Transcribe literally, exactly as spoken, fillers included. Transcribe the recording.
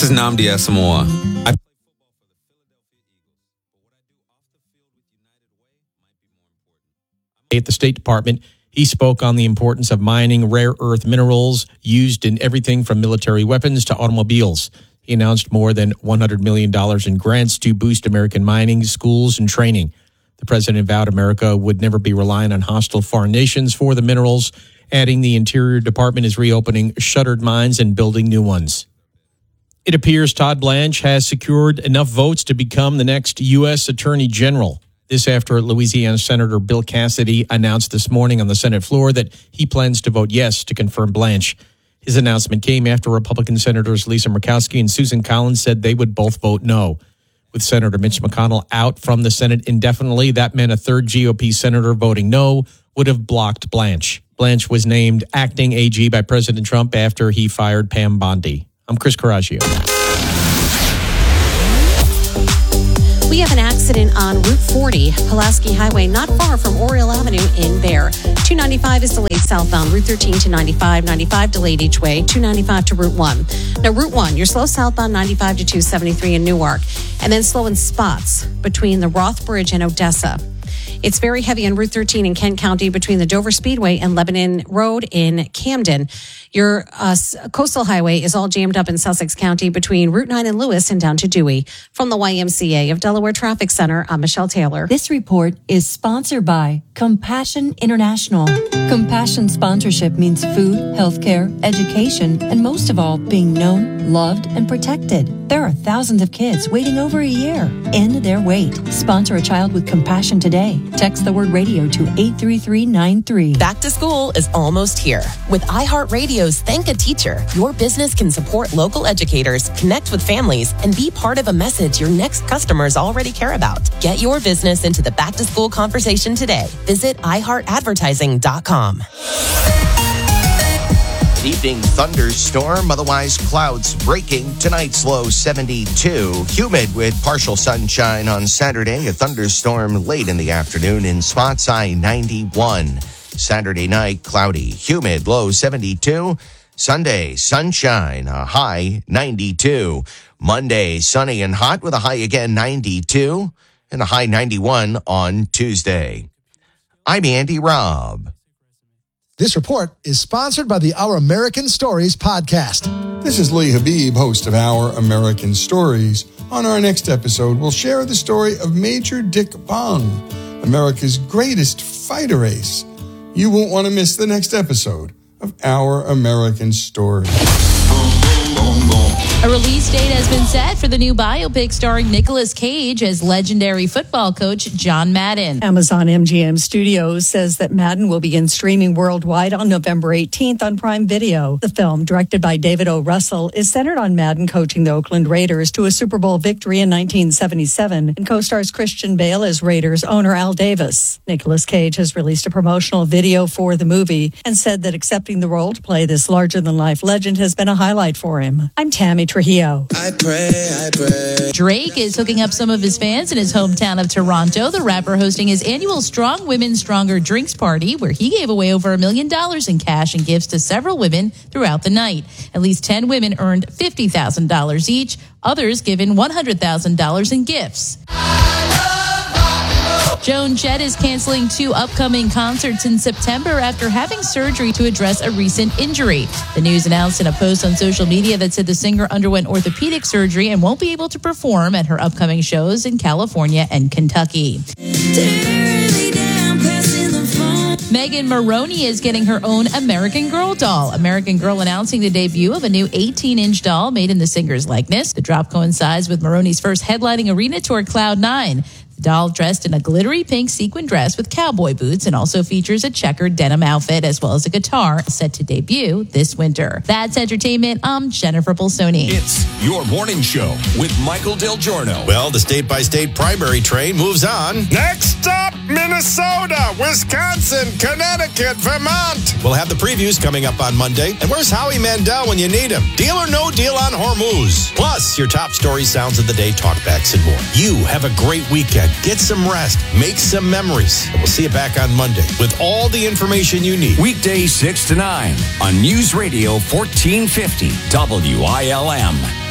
This is Nnamdi Asamoah. I At the State Department, he spoke on the importance of mining rare earth minerals used in everything from military weapons to automobiles. He announced more than one hundred million dollars in grants to boost American mining, schools, and training. The president vowed America would never be reliant on hostile foreign nations for the minerals, adding the Interior Department is reopening shuttered mines and building new ones. It appears Todd Blanche has secured enough votes to become the next U S Attorney General. This after Louisiana Senator Bill Cassidy announced this morning on the Senate floor that he plans to vote yes to confirm Blanche. His announcement came after Republican Senators Lisa Murkowski and Susan Collins said they would both vote no. With Senator Mitch McConnell out from the Senate indefinitely, that meant a third G O P senator voting no would have blocked Blanche. Blanche was named acting A G by President Trump after he fired Pam Bondi. I'm Chris Coraggio. We have an accident on Route forty, Pulaski Highway, not far from Oriole Avenue in Bear. two ninety-five is delayed southbound, Route thirteen to ninety-five, ninety-five delayed each way, two ninety-five to Route one. Now, Route one, you're slow southbound ninety-five to two seventy-three in Newark, and then slow in spots between the Roth Bridge and Odessa. It's very heavy on Route thirteen in Kent County between the Dover Speedway and Lebanon Road in Camden. Your uh, coastal highway is all jammed up in Sussex County between Route nine and Lewis and down to Dewey. From the Y M C A of Delaware Traffic Center, I'm Michelle Taylor. This report is sponsored by Compassion International. Compassion sponsorship means food, healthcare, education, and most of all, being known, loved, and protected. There are thousands of kids waiting over a year. End their wait. Sponsor a child with compassion today. Text the word radio to eight three three nine three. Back to school is almost here. With iHeartRadio's Thank a Teacher, your business can support local educators, connect with families, and be part of a message your next customers already care about. Get your business into the back to school conversation today. Visit i heart advertising dot com. Evening thunderstorm, otherwise clouds breaking. Tonight's low seventy-two. Humid with partial sunshine on Saturday. A thunderstorm late in the afternoon in spots. High ninety-one. Saturday night, cloudy, humid, low seventy-two. Sunday, sunshine, a high ninety-two. Monday, sunny and hot with a high again ninety-two. And a high ninety-one on Tuesday. I'm Andy Robb. This report is sponsored by the Our American Stories podcast. This is Lee Habib, host of Our American Stories. On our next episode, we'll share the story of Major Dick Bong, America's greatest fighter ace. You won't want to miss the next episode of Our American Stories. A release date has been set for the new biopic starring Nicolas Cage as legendary football coach John Madden. Amazon M G M Studios says that Madden will begin streaming worldwide on November eighteenth on Prime Video. The film, directed by David O. Russell, is centered on Madden coaching the Oakland Raiders to a Super Bowl victory in nineteen seventy-seven and co-stars Christian Bale as Raiders owner Al Davis. Nicolas Cage has released a promotional video for the movie and said that accepting the role to play this larger-than-life legend has been a highlight for him. I'm Tammy Trujillo. I pray, I pray. Drake is hooking up some of his fans in his hometown of Toronto. The rapper hosting his annual Strong Women Stronger Drinks Party, where he gave away over a million dollars in cash and gifts to several women throughout the night. At least ten women earned fifty thousand dollars each, others given one hundred thousand dollars in gifts. Joan Jett is canceling two upcoming concerts in September after having surgery to address a recent injury. The news announced in a post on social media that said the singer underwent orthopedic surgery and won't be able to perform at her upcoming shows in California and Kentucky. Megan Maroney is getting her own American Girl doll. American Girl announcing the debut of a new eighteen-inch doll made in the singer's likeness. The drop coincides with Maroney's first headlining arena tour, Cloud nine. The doll dressed in a glittery pink sequin dress with cowboy boots and also features a checkered denim outfit as well as a guitar set to debut this winter. That's entertainment. I'm Jennifer Bolsoni. It's your morning show with Michael Del Giorno. Well, the state-by-state primary train moves on. Next up, Minnesota, Wisconsin, Connecticut, Vermont. We'll have the previews coming up on Monday. And where's Howie Mandel when you need him? Deal or no deal on Hormuz. Plus, your top story sounds of the day, talkbacks, and more. You have a great weekend. Get some rest. Make some memories. And we'll see you back on Monday with all the information you need. Weekdays six to nine on News Radio fourteen fifty W I L M.